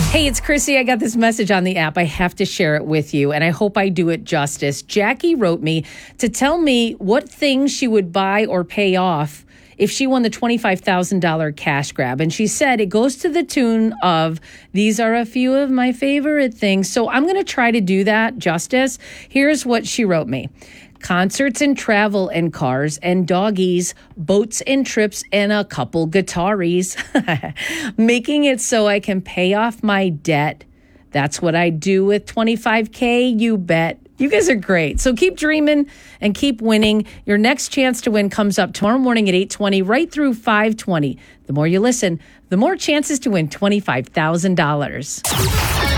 Hey, it's Chrissy. I got this message on the app. I have to share it with you, and I hope I do it justice. Jackie wrote me to tell me what things she would buy or pay off if she won the $25,000 cash grab. And she said it goes to the tune of, these are a few of my favorite things. So I'm going to try to do that justice. Here's what she wrote me. Concerts and travel and cars and doggies, boats and trips and a couple guitaries. Making it so I can pay off my debt. That's what I do with $25K, you bet. You guys are great. So keep dreaming and keep winning. Your next chance to win comes up tomorrow morning at 8:20, right through 5:20. The more you listen, the more chances to win $25,000.